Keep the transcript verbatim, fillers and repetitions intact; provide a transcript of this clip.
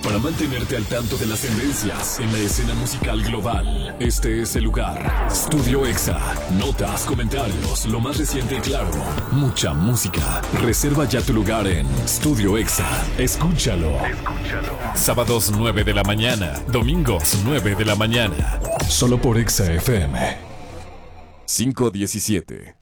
para mantenerte al tanto de las tendencias en la escena musical global. Este es el lugar. Studio Exa. Notas, comentarios, lo más reciente y claro. Mucha música. Reserva ya tu lugar en Studio Exa. Escúchalo. Escúchalo. Sábados nueve de la mañana. Domingos nueve de la mañana. Solo por Exa F M. cinco diecisiete.